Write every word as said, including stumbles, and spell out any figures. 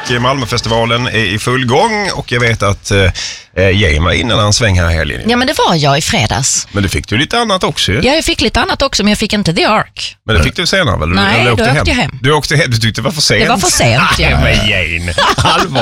och Malmöfestivalen är i full gång och jag vet att eh, Jane var innan en sväng här i helgen. Ja, men det var jag i fredags. Men du fick du lite annat också ju. Ja, jag fick lite annat också, men jag fick inte The Ark. Men det fick du senare väl? Nej, du då åkte hem. jag hem. Du åkte hem, du tyckte det var för sent. Det var för sent, ja. Nej, men Jane, allvar.